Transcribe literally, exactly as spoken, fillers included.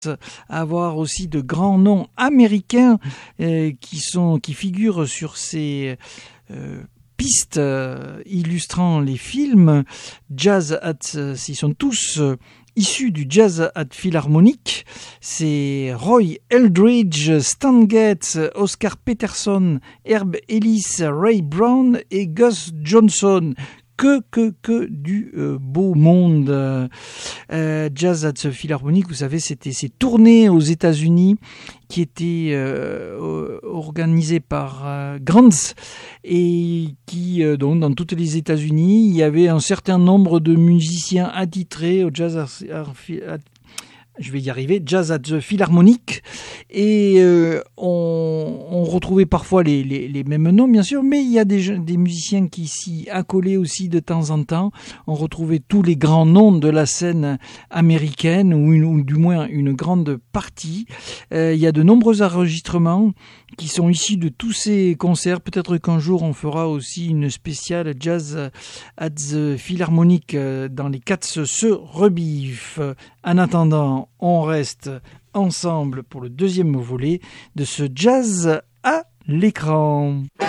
avoir aussi de grands noms américains euh, qui sont qui figurent sur ces euh, pistes euh, illustrant les films. Jazz at, euh, ils sont tous euh, issus du Jazz at Philharmonic. C'est Roy Eldridge, Stan Getz, Oscar Peterson, Herb Ellis, Ray Brown et Gus Johnson. Que, que, que du euh, beau monde. Euh, Jazz at the Philharmonic, vous savez, c'était ces tournées aux États-Unis qui étaient euh, organisées par euh, Grants et qui, euh, donc, dans toutes les États-Unis, il y avait un certain nombre de musiciens attitrés au Jazz at, at je vais y arriver, Jazz at the Philharmonic, et euh, on, on retrouvait parfois les, les, les mêmes noms, bien sûr, mais il y a des, des musiciens qui s'y accolaient aussi de temps en temps. On retrouvait tous les grands noms de la scène américaine, ou, une, ou du moins une grande partie. Euh, il y a de nombreux enregistrements qui sont issus de tous ces concerts. Peut-être qu'un jour on fera aussi une spéciale Jazz at the Philharmonic dans les Cats se rebiffent. En attendant, on reste ensemble pour le deuxième volet de ce Jazz à l'écran.